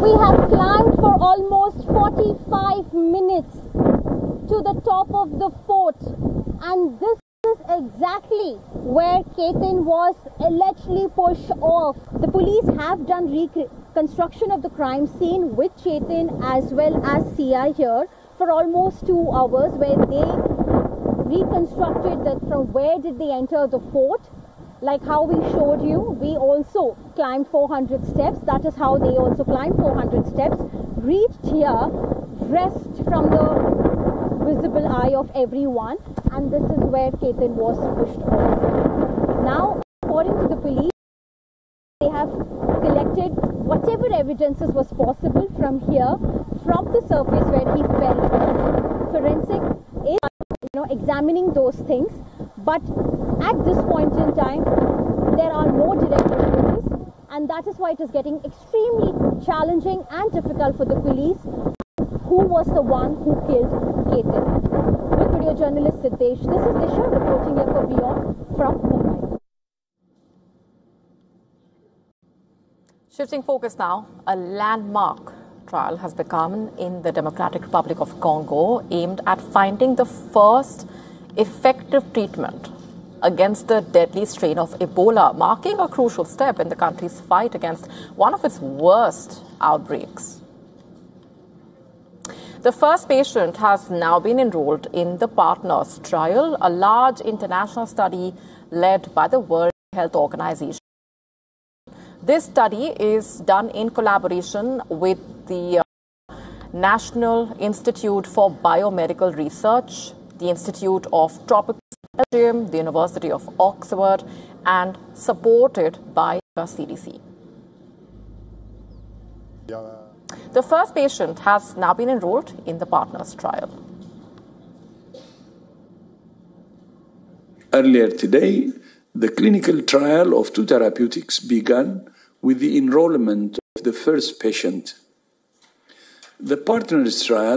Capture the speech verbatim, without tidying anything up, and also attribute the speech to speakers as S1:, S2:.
S1: We have climbed for almost forty-five minutes to the top of the fort, and this is exactly where Ketan was allegedly pushed off. The police have done reconstruction of the crime scene with Chetan as well as C I here for almost two hours, where they reconstructed that from where did they enter the fort. Like how we showed you, we also climbed four hundred steps. That is how they also climbed four hundred steps. Reached here, dressed from the visible eye of everyone, and this is where Ketan was pushed off. Now, according to the police, they have collected whatever evidences was possible from here, from the surface where he fell off. Forensic is, you know, examining those things, but at this point in time, there are no direct witnesses, and that is why it is getting extremely challenging and difficult for the police. Who was the one who killed Ketan? With video journalist Siddesh, this is Disha reporting here for Beyond from Mumbai.
S2: Shifting focus now, a landmark trial has begun in the Democratic Republic of Congo aimed at finding the first effective treatment against the deadly strain of Ebola, marking a crucial step in the country's fight against one of its worst outbreaks. The first patient has now been enrolled in the Partners trial, a large international study led by the World Health Organization. This study is done in collaboration with the National Institute for Biomedical Research, the Institute of Tropical Belgium, the University of Oxford, and supported by the C D C. The first patient has now been enrolled in the Partners trial.
S3: Earlier today, the clinical trial of two therapeutics began with the enrollment of the first patient. The Partners trial